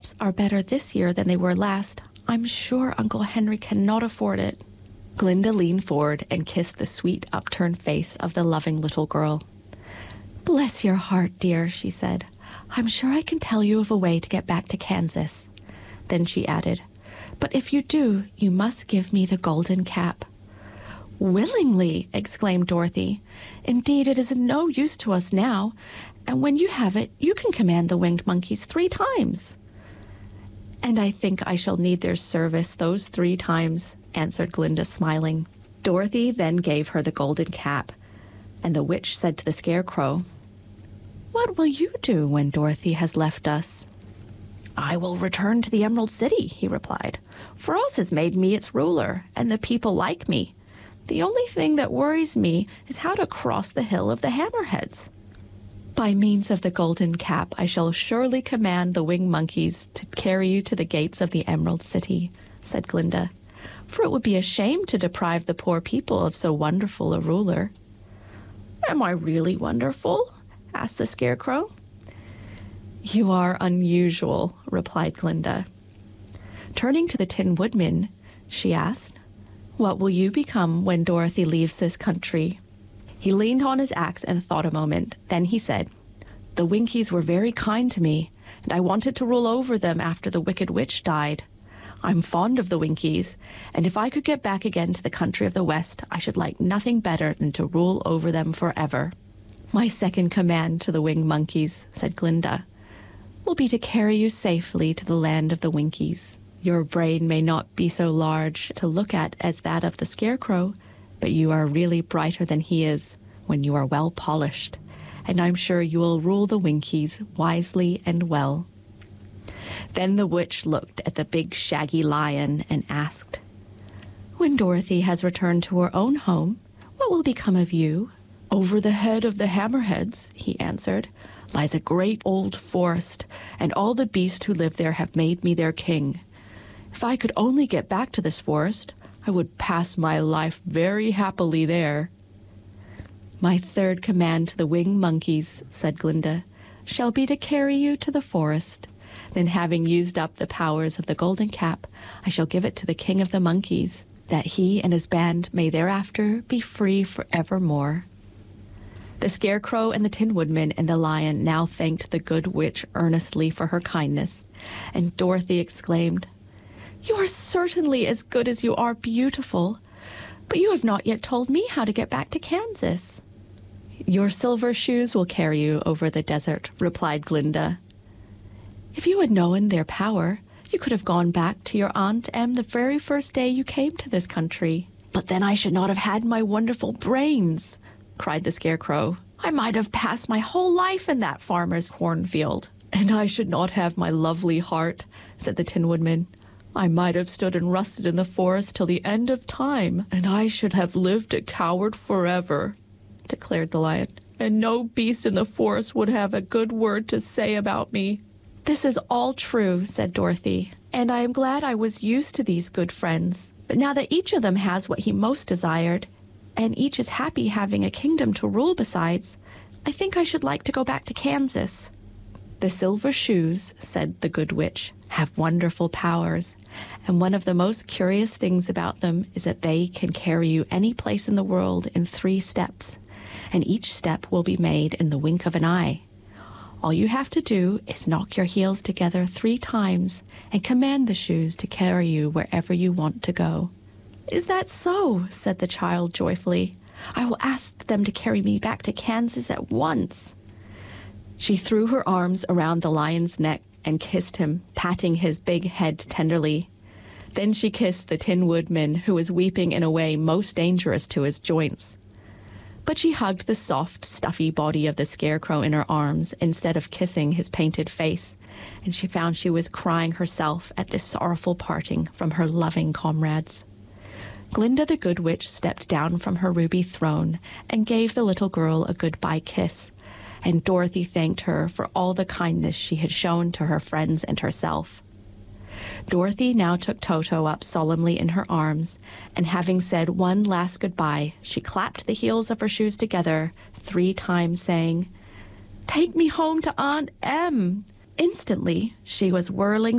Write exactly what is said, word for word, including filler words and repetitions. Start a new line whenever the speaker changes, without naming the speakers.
are better this year than they were last. I'm sure Uncle Henry cannot afford it." Glinda leaned forward and kissed the sweet, upturned face of the loving little girl. "Bless your heart, dear," she said. "I'm sure I can tell you of a way to get back to Kansas." Then she added, "But if you do, you must give me the golden cap." "Willingly," exclaimed Dorothy. "Indeed, it is of no use to us now, and when you have it, you can command the winged monkeys three times." "And I think I shall need their service those three times," answered Glinda, smiling. Dorothy then gave her the golden cap, and the witch said to the Scarecrow, "What will you do when Dorothy has left us?" "I will return to the Emerald City," he replied, "for Oz has made me its ruler, and the people like me. The only thing that worries me is how to cross the Hill of the Hammerheads." "By means of the golden cap, I shall surely command the winged monkeys to carry you to the gates of the Emerald City," said Glinda, "for it would be a shame to deprive the poor people of so wonderful a ruler." "Am I really wonderful?" asked the Scarecrow. "You are unusual," replied Glinda. Turning to the Tin Woodman, she asked, "What will you become when Dorothy leaves this country?" He leaned on his axe and thought a moment. Then he said, "The Winkies were very kind to me, and I wanted to rule over them after the Wicked Witch died. I'm fond of the Winkies, and if I could get back again to the country of the West, I should like nothing better than to rule over them forever." "My second command to the winged monkeys," said Glinda, "will be to carry you safely to the land of the Winkies. Your brain may not be so large to look at as that of the Scarecrow, but you are really brighter than he is when you are well polished, and I'm sure you will rule the Winkies wisely and well." Then the witch looked at the big shaggy lion and asked, "When Dorothy has returned to her own home, what will become of you?" "Over the head of the Hammerheads," he answered, "lies a great old forest, and all the beasts who live there have made me their king. If I could only get back to this forest, I would pass my life very happily there." "My third command to the winged monkeys," said Glinda, "shall be to carry you to the forest. Then, having used up the powers of the golden cap, I shall give it to the king of the monkeys, that he and his band may thereafter be free forevermore." The Scarecrow and the Tin Woodman and the Lion now thanked the good witch earnestly for her kindness, and Dorothy exclaimed, "You are certainly as good as you are beautiful, but you have not yet told me how to get back to Kansas." "Your silver shoes will carry you over the desert," replied Glinda. "If you had known their power, you could have gone back to your Aunt Em the very first day you came to this country." "But then I should not have had my wonderful brains," cried the Scarecrow. "I might have passed my whole life in that farmer's cornfield." "And I should not have my lovely heart," said the Tin Woodman. "I might have stood and rusted in the forest till the end of time, and I should have lived a coward forever," declared the Lion, "and no beast in the forest would have a good word to say about me." "This is all true," said Dorothy, "and I am glad I was used to these good friends. But now that each of them has what he most desired, and each is happy having a kingdom to rule besides, I think I should like to go back to Kansas." "The silver shoes," said the good witch, "have wonderful powers, and one of the most curious things about them is that they can carry you any place in the world in three steps, and each step will be made in the wink of an eye. All you have to do is knock your heels together three times and command the shoes to carry you wherever you want to go." "Is that so?" said the child joyfully. "I will ask them to carry me back to Kansas at once." She threw her arms around the lion's neck and kissed him, patting his big head tenderly. Then she kissed the Tin Woodman, who was weeping in a way most dangerous to his joints. But she hugged the soft, stuffy body of the Scarecrow in her arms instead of kissing his painted face, and she found she was crying herself at this sorrowful parting from her loving comrades. Glinda the Good Witch stepped down from her ruby throne and gave the little girl a goodbye kiss, and Dorothy thanked her for all the kindness she had shown to her friends and herself. Dorothy now took Toto up solemnly in her arms, and having said one last goodbye, she clapped the heels of her shoes together three times, saying, "Take me home to Aunt Em." Instantly, she was whirling